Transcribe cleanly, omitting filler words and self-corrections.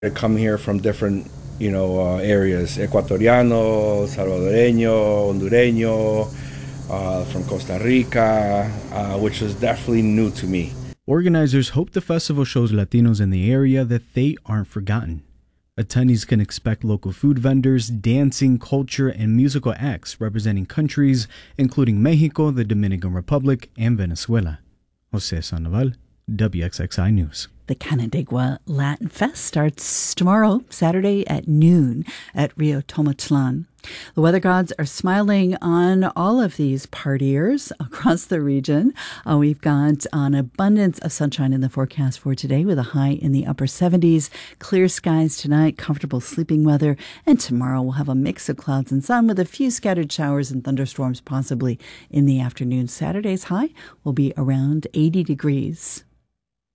They come here from different, areas: Ecuatoriano, Salvadoreño, Hondureño, from Costa Rica, which is definitely new to me. Organizers hope the festival shows Latinos in the area that they aren't forgotten. Attendees can expect local food vendors, dancing, culture, and musical acts representing countries including Mexico, the Dominican Republic, and Venezuela. Jose Sandoval, WXXI News. The Canandaigua Latin Fest starts tomorrow, Saturday at noon at Rio Tomatlan. The weather gods are smiling on all of these partiers across the region. We've got an abundance of sunshine in the forecast for today with a high in the upper 70s. Clear skies tonight, comfortable sleeping weather. And tomorrow we'll have a mix of clouds and sun with a few scattered showers and thunderstorms possibly in the afternoon. Saturday's high will be around 80 degrees.